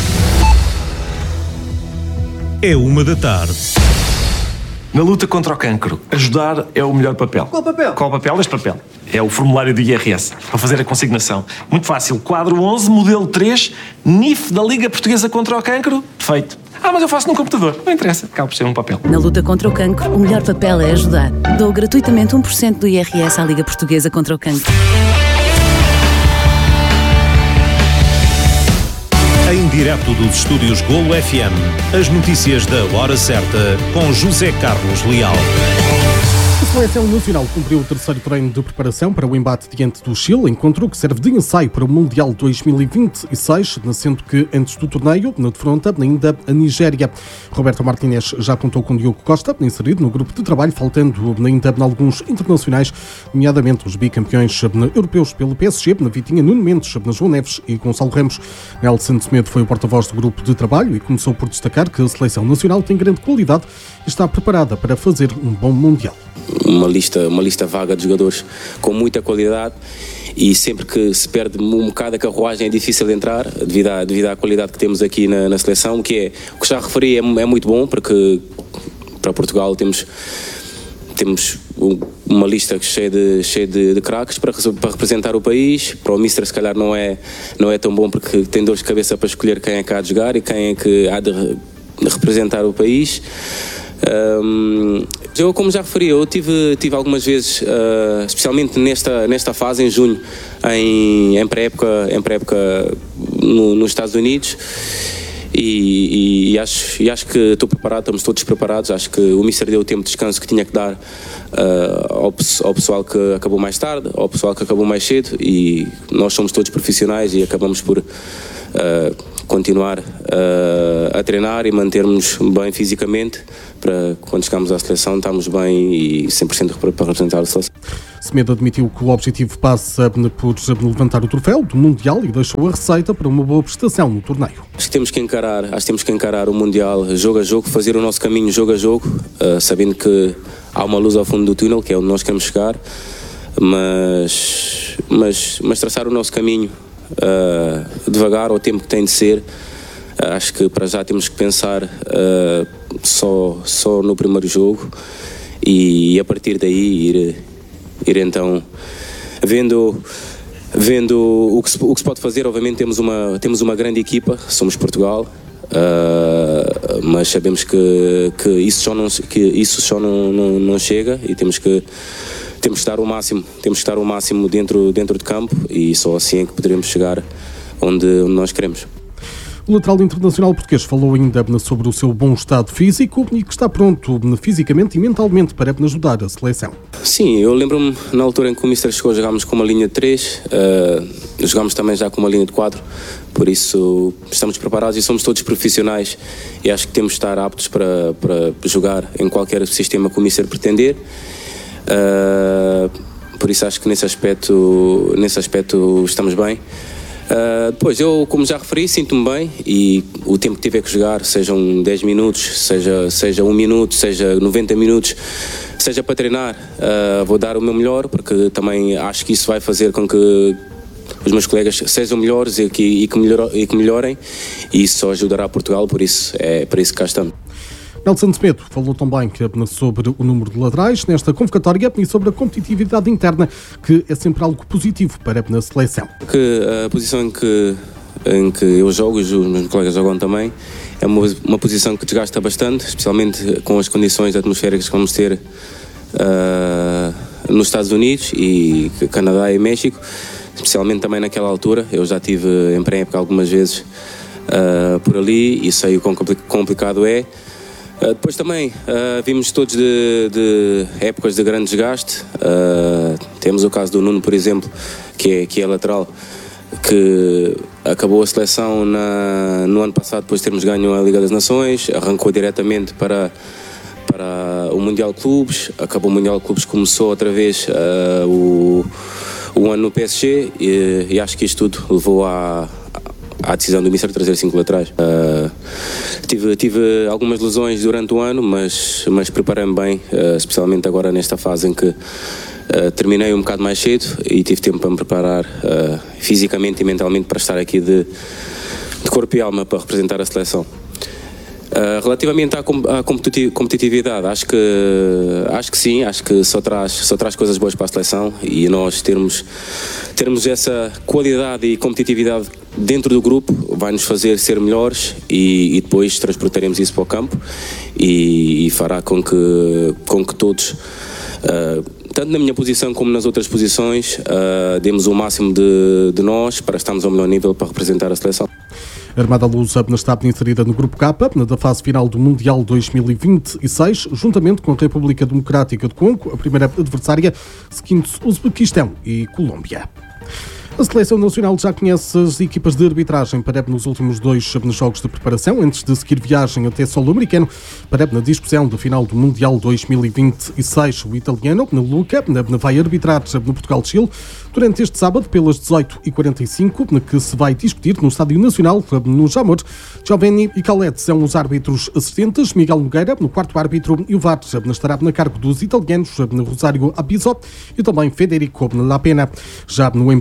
[SPEAKER 12] É uma da tarde.
[SPEAKER 17] Na luta contra o cancro, ajudar é o melhor papel.
[SPEAKER 18] Qual papel?
[SPEAKER 17] Qual papel? Este papel. É o formulário do I R S, para fazer a consignação. Muito fácil. Quadro onze, modelo três, N I F da Liga Portuguesa contra o Cancro. Feito. Ah, mas eu faço num computador. Não interessa. Acaba por ser um papel.
[SPEAKER 19] Na luta contra o cancro, o melhor papel é ajudar. Dou gratuitamente um por cento do I R S à Liga Portuguesa contra o Cancro.
[SPEAKER 12] Em direto dos estúdios Golo F M, as notícias da Hora Certa com José Carlos Leal.
[SPEAKER 1] A Seleção Nacional cumpriu o terceiro treino de preparação para o embate diante do Chile, encontro que serve de ensaio para o Mundial dois mil e vinte e seis, sendo que antes do torneio, na defronta ainda a Nigéria. Roberto Martínez já contou com Diogo Costa, inserido no grupo de trabalho, faltando ainda alguns internacionais, nomeadamente os bicampeões europeus pelo P S G, na Vitinha, Nuno Mendes, na João Neves e Gonçalo Ramos. Nelson Semedo foi o porta-voz do grupo de trabalho e começou por destacar que a Seleção Nacional tem grande qualidade e está preparada para fazer um bom Mundial.
[SPEAKER 4] Uma lista, uma lista vaga de jogadores com muita qualidade e sempre que se perde um bocado a carruagem é difícil de entrar devido à, devido à qualidade que temos aqui na, na seleção, que é, o que já referi é, é muito bom, porque para Portugal temos, temos uma lista cheia de, cheia de, de craques para, para representar o país. Para o Mister se calhar não é, não é tão bom porque tem dor de cabeça para escolher quem é que há de jogar e quem é que há de, de representar o país. Um, eu, como já referi, eu tive, tive algumas vezes, uh, especialmente nesta, nesta fase, em junho, em, em pré-época, em pré-época no, nos Estados Unidos. E, e, e, acho, e acho que estou preparado, estamos todos preparados. Acho que o Mister deu o tempo de descanso que tinha que dar uh, ao, ao pessoal que acabou mais tarde, ao pessoal que acabou mais cedo, e nós somos todos profissionais e acabamos por uh, continuar uh, a treinar e mantermos bem fisicamente para quando chegarmos à seleção estarmos bem e cem por cento para representar a seleção.
[SPEAKER 1] Semedo admitiu que o objetivo passa por levantar o troféu do Mundial e deixou a receita para uma boa prestação no torneio.
[SPEAKER 4] Acho que temos que encarar, acho que temos que encarar o Mundial jogo a jogo, fazer o nosso caminho jogo a jogo, uh, sabendo que há uma luz ao fundo do túnel, que é onde nós queremos chegar, mas, mas, mas traçar o nosso caminho uh, devagar, ao tempo que tem de ser. Uh, acho que para já temos que pensar uh, só, só no primeiro jogo e, e a partir daí ir, ir então vendo, vendo o, que se, o que se pode fazer. Obviamente temos uma, temos uma grande equipa, somos Portugal, uh, mas sabemos que, que isso só não, que isso só não, não, não chega e temos que temos que dar o máximo, temos que dar o máximo dentro, dentro de campo e só assim é que poderemos chegar onde, onde nós queremos.
[SPEAKER 1] O lateral internacional português falou ainda sobre o seu bom estado físico e que está pronto fisicamente e mentalmente para ajudar a seleção.
[SPEAKER 4] Sim, eu lembro-me na altura em que o Mister chegou, jogámos com uma linha de três, uh, jogámos também já com uma linha de quatro, por isso estamos preparados e somos todos profissionais e acho que temos de estar aptos para, para jogar em qualquer sistema que o Mister pretender. Uh, por isso acho que nesse aspecto, nesse aspecto estamos bem. Uh, depois, eu, como já referi, sinto-me bem e o tempo que tiver que jogar, sejam dez minutos, seja, seja um minuto, seja noventa minutos, seja para treinar, uh, vou dar o meu melhor, porque também acho que isso vai fazer com que os meus colegas sejam melhores e que, e que, melhor, e que melhorem, e isso só ajudará Portugal, por isso é para isso que cá estamos.
[SPEAKER 1] Nelson Semedo falou também sobre o número de laterais nesta convocatória e sobre a competitividade interna, que é sempre algo positivo para a seleção.
[SPEAKER 4] Que a posição em que, em que eu jogo e os meus colegas jogam também é uma, uma posição que desgasta bastante, especialmente com as condições atmosféricas que vamos ter uh, nos Estados Unidos e Canadá e México, especialmente também naquela altura. Eu já estive em pré-época algumas vezes uh, por ali e sei o quão complicado é. Uh, depois também uh, vimos todos de, de épocas de grande desgaste. Uh, temos o caso do Nuno, por exemplo, que é, que é lateral, que acabou a seleção na, no ano passado depois de termos ganho a Liga das Nações, arrancou diretamente para, para o Mundial de Clubes, acabou o Mundial de Clubes, começou outra vez uh, o, o ano no P S G e, e acho que isto tudo levou a à decisão do Mister de trazer cinco laterais. Uh, tive, tive algumas lesões durante o ano, mas, mas preparei-me bem, uh, especialmente agora nesta fase em que uh, terminei um bocado mais cedo e tive tempo para me preparar uh, fisicamente e mentalmente para estar aqui de, de corpo e alma para representar a seleção. Uh, relativamente à, com, à competitividade, acho que, acho que sim, acho que só traz, só traz coisas boas para a seleção e nós termos, termos essa qualidade e competitividade dentro do grupo vai nos fazer ser melhores e, e depois transportaremos isso para o campo e, e fará com que, com que todos, uh, tanto na minha posição como nas outras posições, uh, demos o máximo de, de nós para estarmos ao melhor nível para representar a seleção.
[SPEAKER 1] A Armada Lusa está inserida no Grupo K, da fase final do Mundial dois mil e vinte e seis, juntamente com a República Democrática do Congo, a primeira adversária, seguindo Uzbequistão e Colômbia. A Seleção Nacional já conhece as equipas de arbitragem para nos últimos dois jogos de preparação, antes de seguir viagem até solo americano para na discussão da final do Mundial dois mil e vinte e seis. O italiano, na Luca, vai arbitrar no Portugal-Chile durante este sábado, pelas dezoito e quarenta e cinco, que se vai discutir no Estádio Nacional, no Jamor. Giovanni e Calete são os árbitros assistentes, Miguel Nogueira, no quarto árbitro, e o V A R estará na cargo dos italianos, Rosário Abiso e também Federico Lapena. Já no embate entre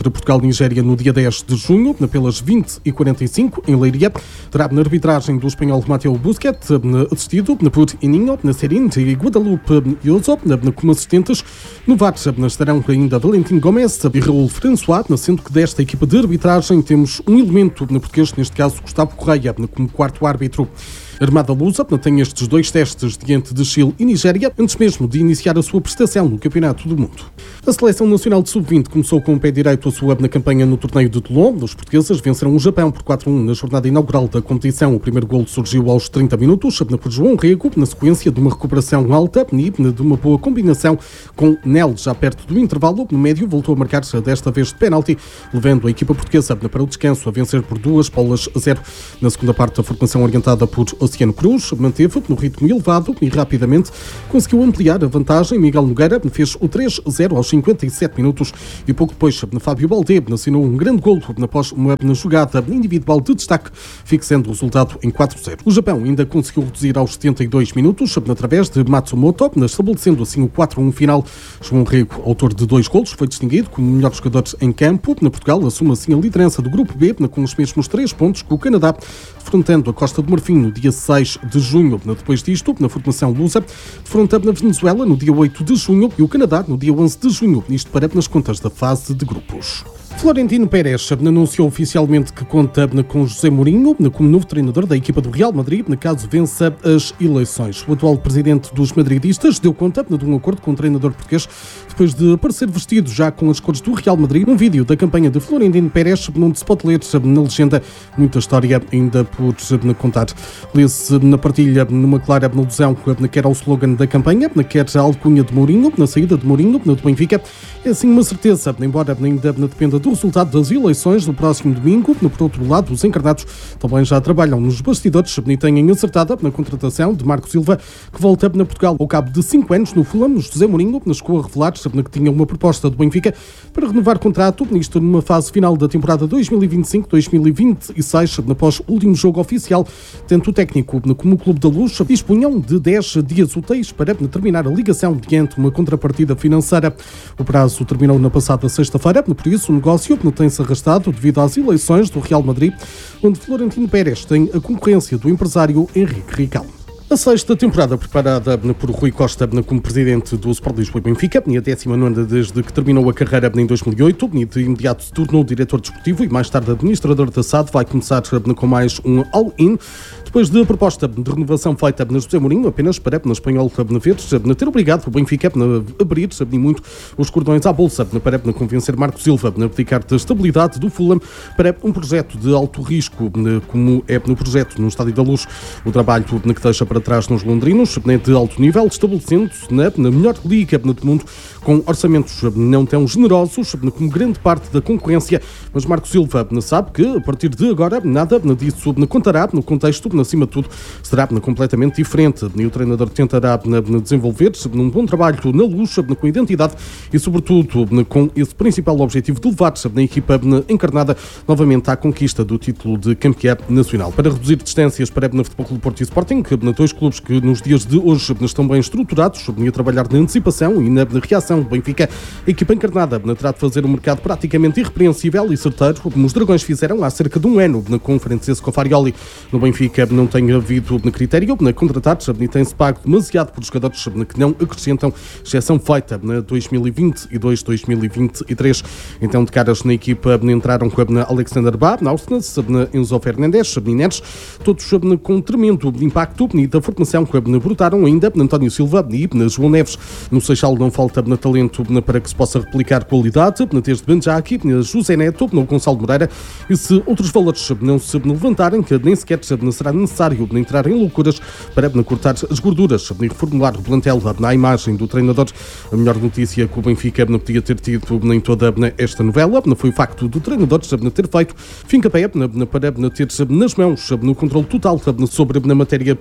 [SPEAKER 1] entre Portugal e Nigéria no dia dez de junho, pelas vinte e quarenta e cinco, em Leiria. Terá na arbitragem do espanhol Mateo Busquets, assistido por Ininho, Serin e Guadalupe Yoso, como assistentes. No V A R estarão ainda Valentim Gomes e Raul François, sendo que desta equipa de arbitragem temos um elemento português, neste caso Gustavo Correia, como quarto árbitro. A Armada Lusa tem estes dois testes diante de Chile e Nigéria, antes mesmo de iniciar a sua prestação no Campeonato do Mundo. A Seleção Nacional de sub vinte começou com o pé direito a sua na campanha no torneio de Toulon. Os portugueses venceram o Japão por quatro a um na jornada inaugural da competição. O primeiro golo surgiu aos trinta minutos, por João Rego, na sequência de uma recuperação alta e de uma boa combinação com Nel, já perto do intervalo. No médio, voltou a marcar desta vez de penalti, levando a equipa portuguesa para o descanso a vencer por duas bolas a zero. Na segunda parte, a formação orientada por Oceano Cruz manteve no ritmo elevado e rapidamente conseguiu ampliar a vantagem. Miguel Nogueira fez o três a zero aos cinquenta e sete minutos e pouco depois Fábio Baldé assinou um grande golo após uma jogada individual de destaque, fixando o resultado em quatro a zero. O Japão ainda conseguiu reduzir aos setenta e dois minutos através de Matsumoto, estabelecendo assim o quatro a um final. João Rego, autor de dois golos, foi distinguido como melhor jogador em campo. Na Portugal assume assim a liderança do Grupo B com os mesmos três pontos que o Canadá, defrontando a Costa do Marfim no dia seis de junho. Depois disto, na formação lusa, defrontando a Venezuela no dia oito de junho e o Canadá no dia onze de junho. Isto para nas contas da fase de grupos. Florentino Pérez anunciou oficialmente que conta com José Mourinho como novo treinador da equipa do Real Madrid, caso vença as eleições. O atual presidente dos madridistas deu conta de um acordo com o treinador português depois de aparecer vestido já com as cores do Real Madrid num vídeo da campanha de Florentino Pérez, onde se pode ler na legenda muita história ainda por contar. Lê-se na partilha numa clara alusão quer ao slogan da campanha, quer à alcunha de Mourinho, na saída de Mourinho do Benfica. É assim uma certeza, embora ainda dependa do resultado das eleições do próximo domingo. Por outro lado, os encarnados também já trabalham nos bastidores e têm acertado na contratação de Marco Silva, que volta na Portugal ao cabo de cinco anos no Fulham. José Mourinho chegou a revelar que tinha uma proposta do Benfica para renovar contrato, isto numa fase final da temporada dois mil e vinte e cinco dois mil e vinte e seis, após o último jogo oficial. Tanto o técnico como o Clube da Luz dispunham de dez dias úteis para terminar a ligação diante de uma contrapartida financeira. O prazo terminou na passada sexta-feira, por isso o negócio tem-se arrastado devido às eleições do Real Madrid, onde Florentino Pérez tem a concorrência do empresário Henrique Ricão. A sexta temporada preparada por Rui Costa como presidente do Sport Lisboa e Benfica, e a décima nona desde que terminou a carreira em dois mil e oito, e de imediato se tornou diretor desportivo e mais tarde administrador da S A D, vai começar com mais um all-in. Depois da proposta de renovação feita na José Mourinho, apenas para na espanhol Verdes ter obrigado o Benfica a abrir muito os cordões à bolsa para convencer Marco Silva a abdicar da estabilidade do Fulham para um projeto de alto risco, como é no projeto no Estádio da Luz. O trabalho que deixa para trás nos londrinos de alto nível, estabelecendo-se na, na melhor liga do mundo, com orçamentos não tão generosos como grande parte da concorrência. Mas Marco Silva sabe que, a partir de agora, nada disso contará no contexto, acima de tudo, será completamente diferente. E o treinador tentará desenvolver-se num bom trabalho na Luz, com identidade e, sobretudo, com esse principal objetivo de levar a equipa encarnada novamente à conquista do título de campeão nacional. Para reduzir distâncias para o Futebol Clube Porto e Sporting, dois clubes que nos dias de hoje estão bem estruturados e a trabalhar na antecipação e na reação do Benfica, a equipa encarnada terá de fazer um mercado praticamente irrepreensível e certeiro, como os Dragões fizeram há cerca de um ano na conferência com Farioli. No Benfica não tem havido critério na contratar e tem-se pago demasiado por jogadores que não acrescentam, exceção feita na dois mil e vinte e dois dois mil e vinte e três. Então, de caras na equipa entraram na Alexander Bá, na Ausnes, na Enzo Fernandes, Neres, todos com um tremendo impacto, e da formação brotaram ainda António Silva e João Neves. No Seixal não falta talento para que se possa replicar qualidade, desde Benjaki, José Neto, no Gonçalo Moreira, e se outros valores não se levantarem, que nem sequer será necessário entrar em loucuras para cortar as gorduras e reformular o plantel na imagem do treinador. A melhor notícia que o Benfica não podia ter tido em toda esta novela foi o facto do treinador ter feito fim-capé para ter nas mãos no controle total sobre a matéria-prima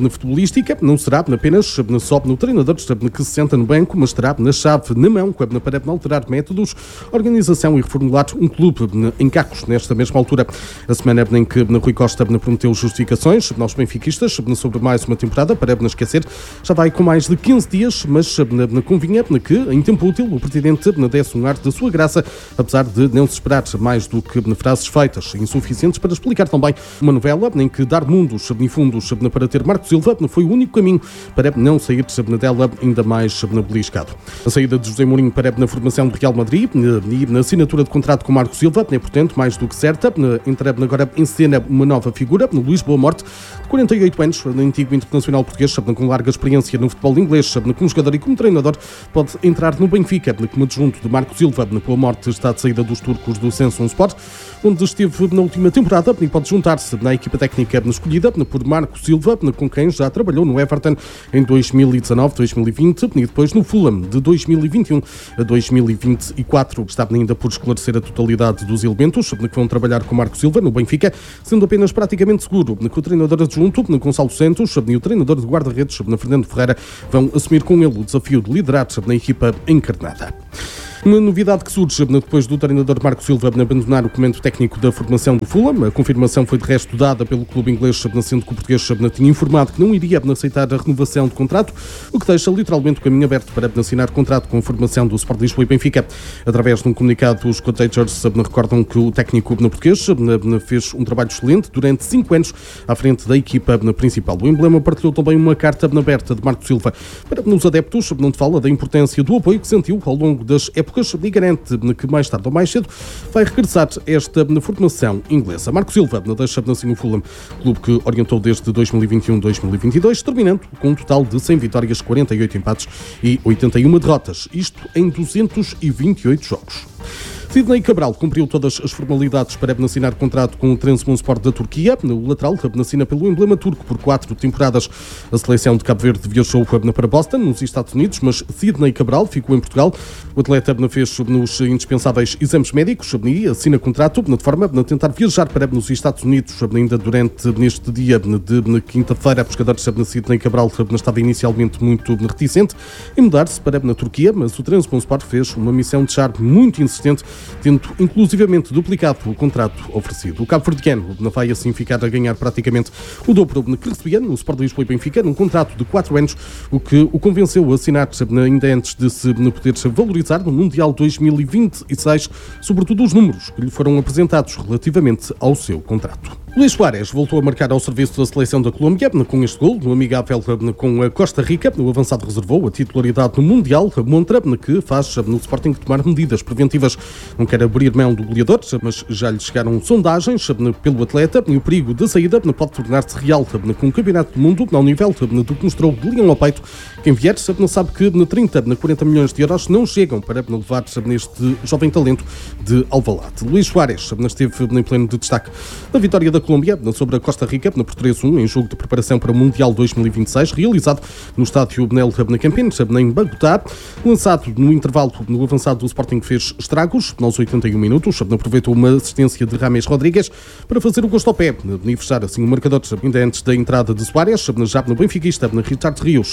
[SPEAKER 1] futebolística não será apenas só no treinador que se senta no banco, mas terá na chave na mão para alterar métodos, organização e reformular um clube em cacos nesta mesma altura. A semana em que Rui Costa prometeu justificações aos benfiquistas sobre mais uma temporada, para não esquecer, já vai com mais de quinze dias, mas convinha que, em tempo útil, o presidente desse um ar da sua graça, apesar de não se esperar mais do que frases feitas insuficientes para explicar também uma novela em que dar mundos e fundos para ter Marco Silva foi o único caminho para não sair dela ainda mais beliscado. A saída de José Mourinho para na formação do Real Madrid e na assinatura de contrato com Marco Silva é, portanto, mais do que certa. Entra agora em cena uma nova figura, Luís Boa Morte, de quarenta e oito anos, antigo internacional português, com larga experiência no futebol inglês, como jogador e como treinador, pode entrar no Benfica, como adjunto de Marco Silva. Boa Morte está de saída dos turcos do Samsunspor, onde esteve na última temporada e pode juntar-se na equipa técnica escolhida por Marco Silva, com quem já trabalhou no Everton em dois mil e dezanove, dois mil e vinte e depois no Fulham de dois mil e vinte e um a dois mil e vinte e quatro. Está ainda por esclarecer a totalidade dos elementos que vão trabalhar com Marco Silva no Benfica, sendo apenas praticamente seguro que o treinador adjunto, Gonçalo Santos, e o treinador de guarda-redes, Fernando Ferreira, vão assumir com ele o desafio de liderar na equipa encarnada. Uma novidade que surge depois do treinador Marco Silva abandonar o comando técnico da formação do Fulham. A confirmação foi de resto dada pelo clube inglês, sendo que o português tinha informado que não iria aceitar a renovação de contrato, o que deixa literalmente o caminho aberto para assinar contrato com a formação do Sport Lisboa e Benfica. Através de um comunicado, os Cottagers recordam que o técnico português fez um trabalho excelente durante cinco anos à frente da equipa principal. O emblema partilhou também uma carta aberta de Marco Silva para os adeptos, onde fala da importância do apoio que sentiu ao longo das épocas e garante que mais tarde ou mais cedo vai regressar esta formação inglesa. Marco Silva deixa assim o Fulham, clube que orientou desde dois mil e vinte e um a dois mil e vinte e dois, terminando com um total de cem vitórias, quarenta e oito empates e oitenta e uma derrotas, isto em duzentos e vinte e oito jogos. Sidney Cabral cumpriu todas as formalidades para assinar contrato com o Trabzonspor da Turquia. O lateral assina pelo emblema turco por quatro temporadas. A seleção de Cabo Verde viajou para Boston, nos Estados Unidos, mas Sidney Cabral ficou em Portugal. O atleta fez nos indispensáveis exames médicos e assina contrato de forma a tentar viajar para os Estados Unidos ainda durante neste dia de quinta-feira. O jogador Sidney Cabral estava inicialmente muito reticente em mudar-se para a Turquia, mas o Trabzonspor fez uma missão de charme muito insistente, tendo inclusivamente duplicado o contrato oferecido. O cabo-verdiano vai assim ficar a ganhar praticamente o dobro que recebia no Sport Lisboa e Benfica, num contrato de quatro anos, o que o convenceu a assinar ainda antes de se poder valorizar no Mundial dois mil e vinte e seis, sobretudo os números que lhe foram apresentados relativamente ao seu contrato. Luís Suárez voltou a marcar ao serviço da seleção da Colômbia com este gol, no amigável com a Costa Rica. O avançado reservou a titularidade no Mundial, montra que faz no Sporting tomar medidas preventivas. Não quer abrir mão do goleador, mas já lhe chegaram sondagens pelo atleta e o perigo de saída pode tornar-se real com o Campeonato do Mundo ao nível do que mostrou de Leão ao peito. Quem vier sabe que trinta, quarenta milhões de euros não chegam para levar neste jovem talento de Alvalade. Luís Suárez esteve em pleno de destaque na vitória da Colômbia sobre a Costa Rica por três a um em jogo de preparação para o Mundial dois mil e vinte e seis, realizado no estádio Benel Campinas, em Bagotá. Lançado no intervalo, no avançado do Sporting fez estragos aos oitenta e um minutos, aproveitou uma assistência de Rames Rodrigues para fazer o gosto ao pé e fechar assim o marcador ainda antes da entrada de Suárez, já no benfiquista, na Richard Rios.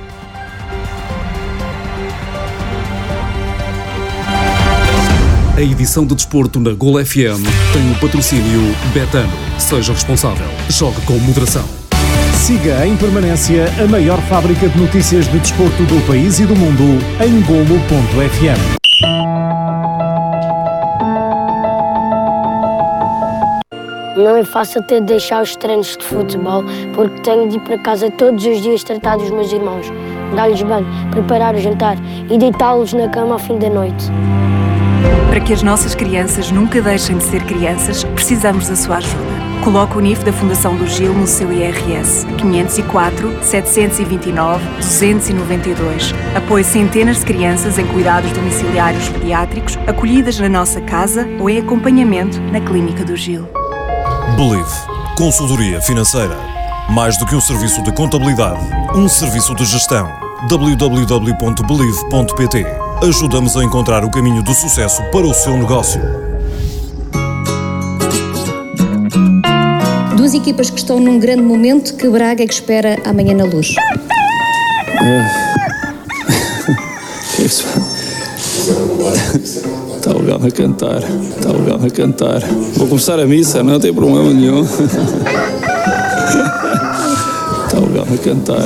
[SPEAKER 16] A edição de desporto na Gol F M tem o patrocínio Betano. Seja responsável. Jogue com moderação.
[SPEAKER 6] Siga em permanência a maior fábrica de notícias de desporto do país e do mundo em golo ponto f m.
[SPEAKER 18] Não é fácil ter de deixar os treinos de futebol porque tenho de ir para casa todos os dias tratar dos meus irmãos, dar-lhes banho, preparar o jantar e deitá-los na cama ao fim da noite.
[SPEAKER 20] Para que as nossas crianças nunca deixem de ser crianças, precisamos da sua ajuda. Coloque o N I F da Fundação do Gil no seu I R S. quinhentos e quatro, setecentos e vinte e nove, duzentos e noventa e dois. Apoie centenas de crianças em cuidados domiciliários pediátricos, acolhidas na nossa casa ou em acompanhamento na Clínica do Gil.
[SPEAKER 10] Believe. Consultoria financeira. Mais do que um serviço de contabilidade, um serviço de gestão. w w w ponto believe ponto p t. Ajuda-nos a encontrar o caminho do sucesso para o seu negócio.
[SPEAKER 21] duas equipas que estão num grande momento. Que Braga é que espera amanhã na Luz?
[SPEAKER 22] Está o galo a cantar, está o galo a cantar. Vou começar a missa, não tem problema nenhum. Está o galo a cantar.